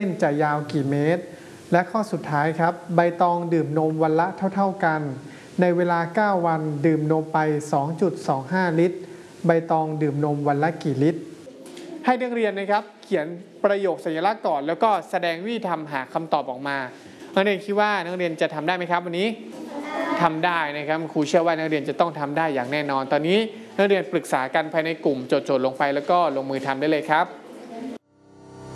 จะยาวกี่เมตรและข้อสุดท้ายครับใบตองดื่มนมวันละเท่ากันในเวลา9วันดื่มนมไป 2.25 ลิตรใบตองดื่มนมวันละกี่ลิตรให้นักเรียนนะครับเขียนประโยคสัญลักษณ์ก่อนแล้วก็แสดงวิธีทำหาคำตอบออกมานักเรียนคิดว่านักเรียนจะทำได้ไหมครับวันนี้ทำได้นะครับครูเชื่อว่านักเรียนจะต้องทำได้อย่างแน่นอนตอนนี้นักเรียนปรึกษากันภายในกลุ่มจดลงไปแล้วก็ลงมือทำได้เลยครับ